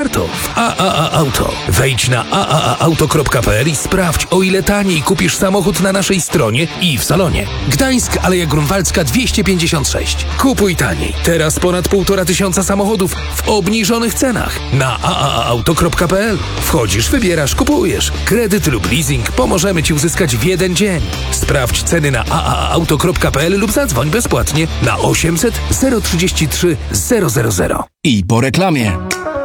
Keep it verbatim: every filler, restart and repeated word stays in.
warto w A A A Auto. Wejdź na a a a auto kropka p l i sprawdź, o ile taniej kupisz samochód na naszej stronie i w salonie. Gdańsk, Aleja Grunwaldzka dwieście pięćdziesiąt sześć. Kupuj taniej. Teraz ponad półtora tysiąca samochodów w obniżonych cenach na a a a auto kropka p l. Wchodzisz, wybierasz, kupujesz. Kredyt lub leasing pomożemy Ci uzyskać w jeden dzień. Sprawdź ceny na a a a auto kropka p l lub zadzwoń bezpłatnie na osiemset zero trzydzieści trzy zero zero zero. I po reklamie.